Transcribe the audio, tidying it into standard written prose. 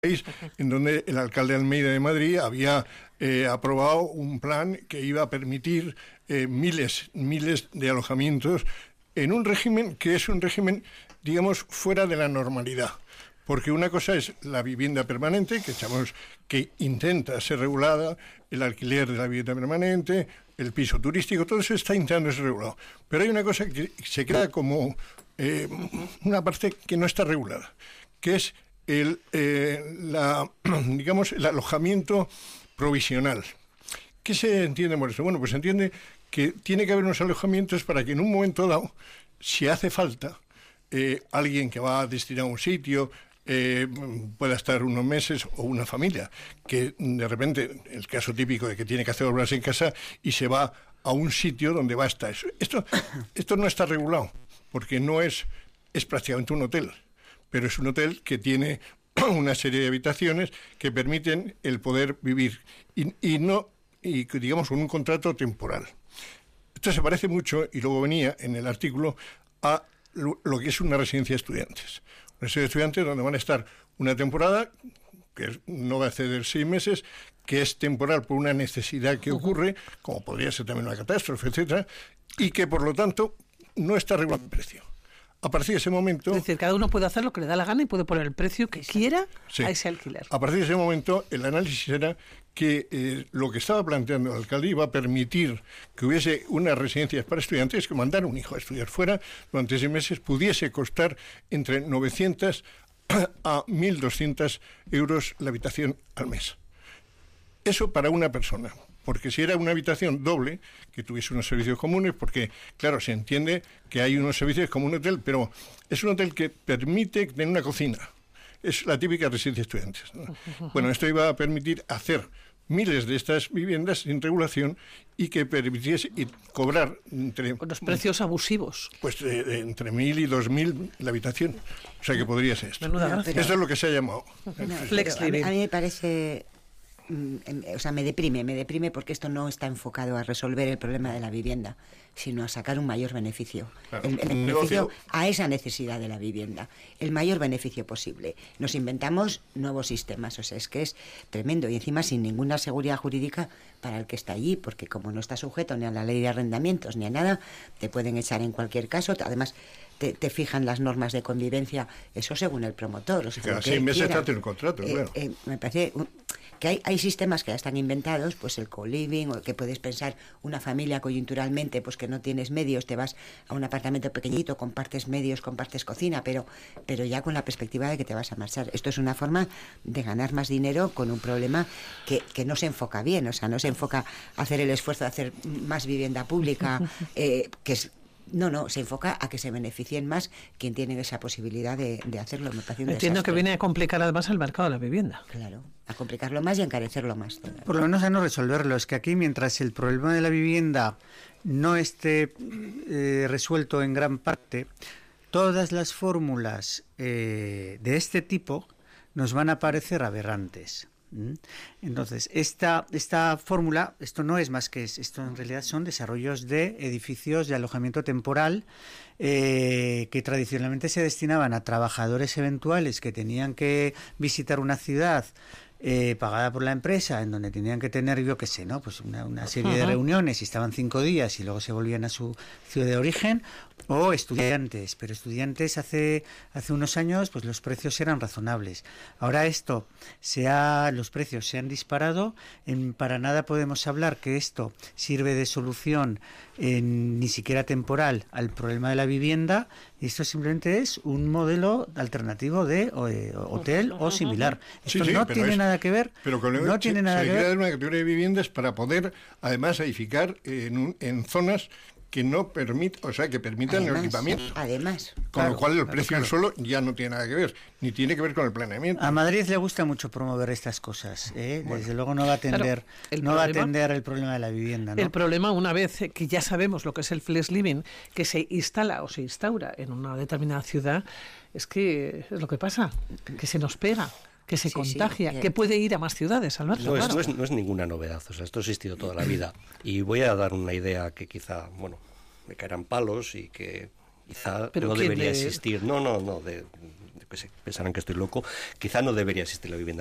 país, en donde el alcalde Almeida de Madrid había aprobado un plan que iba a permitir miles de alojamientos en un régimen que es un régimen, digamos, fuera de la normalidad. Porque una cosa es la vivienda permanente, que intenta ser regulada, el alquiler de la vivienda permanente, el piso turístico, todo eso está intentando ser regulado. Pero hay una cosa que se queda como una parte que no está regulada, que es el alojamiento provisional. ¿Qué se entiende por eso? Bueno, pues se entiende que tiene que haber unos alojamientos para que en un momento dado, si hace falta, alguien que va a destinar a un sitio pueda estar unos meses, o una familia que de repente, el caso típico de que tiene que hacer obras en casa y se va a un sitio donde va a estar eso. Esto no está regulado, porque no es prácticamente un hotel, pero es un hotel que tiene una serie de habitaciones que permiten el poder vivir y digamos con un contrato temporal. Esto se parece mucho, y luego venía en el artículo, a lo que es una residencia de estudiantes. Una residencia de estudiantes donde van a estar una temporada, que no va a exceder 6 meses, que es temporal por una necesidad que ocurre, como podría ser también una catástrofe, etcétera, y que por lo tanto no está regulado el precio. A partir de ese momento... Es decir, cada uno puede hacer lo que le da la gana y puede poner el precio que quiera sí, a ese alquiler. A partir de ese momento, el análisis era que lo que estaba planteando el alcalde iba a permitir que hubiese unas residencias para estudiantes, que mandar un hijo a estudiar fuera durante 6 meses pudiese costar entre 900 a 1.200 euros la habitación al mes. Eso para una persona. Porque si era una habitación doble, que tuviese unos servicios comunes, porque, claro, se entiende que hay unos servicios como un hotel, pero es un hotel que permite tener una cocina. Es la típica residencia de estudiantes, ¿no? Bueno, esto iba a permitir hacer miles de estas viviendas sin regulación y que permitiese cobrar con los precios abusivos. Pues entre 1.000 y 2.000 la habitación. O sea que podría ser esto. Esto es lo que se ha llamado. Flex Living. A mí me parece... O sea, me deprime porque esto no está enfocado a resolver el problema de la vivienda, sino a sacar un mayor beneficio. Claro, el beneficio a esa necesidad de la vivienda, el mayor beneficio posible. Nos inventamos nuevos sistemas, o sea, es que es tremendo, y encima sin ninguna seguridad jurídica para el que está allí, porque como no está sujeto ni a la ley de arrendamientos ni a nada, te pueden echar en cualquier caso. Además, te fijan las normas de convivencia, eso según el promotor. O sea, cada 6 meses te hace un contrato, claro. Me parece que hay sistemas que ya están inventados, pues el co-living, o que puedes pensar una familia coyunturalmente, pues que no tienes medios, te vas a un apartamento pequeñito, compartes medios, compartes cocina, pero ya con la perspectiva de que te vas a marchar. Esto es una forma de ganar más dinero con un problema que no se enfoca bien, o sea, no se enfoca a hacer el esfuerzo de hacer más vivienda pública, que es... No, se enfoca a que se beneficien más quien tiene esa posibilidad de hacerlo. Me parece un Entiendo desastre. que viene a complicar además el mercado de la vivienda. Claro, a complicarlo más y a encarecerlo más. Por lo menos a no resolverlo. Es que aquí, mientras el problema de la vivienda no esté resuelto en gran parte, todas las fórmulas de este tipo nos van a parecer aberrantes. Entonces, esta fórmula, esto no es más que esto, en realidad son desarrollos de edificios de alojamiento temporal que tradicionalmente se destinaban a trabajadores eventuales que tenían que visitar una ciudad pagada por la empresa, en donde tenían que tener, yo qué sé, ¿no? Pues una serie de reuniones y estaban 5 días y luego se volvían a su ciudad de origen, o estudiantes, pero estudiantes hace unos años pues los precios eran razonables. Ahora los precios se han disparado, para nada podemos hablar que esto sirve de solución ni siquiera temporal al problema de la vivienda. Esto simplemente es un modelo alternativo de hotel o similar. Esto no tiene nada que ver. Pero con no tiene nada que ver. Se crea una categoría de viviendas para poder, además, edificar en zonas que no que permitan el equipamiento. Además. Con lo cual el precio del suelo ya no tiene nada que ver, ni tiene que ver con el planeamiento. A Madrid le gusta mucho promover estas cosas, ¿eh? Bueno, desde luego no va a atender el problema de la vivienda, ¿no? El problema, una vez que ya sabemos lo que es el flex living, que se instala o se instaura en una determinada ciudad, es que es lo que pasa, que se nos pega, que se contagia, que puede ir a más ciudades, Alberto. No es ninguna novedad, o sea, esto ha existido toda la vida. Y voy a dar una idea que quizá, me caerán palos y que quizá no debería existir. No, yo qué sé, pensarán que estoy loco, quizá no debería existir la vivienda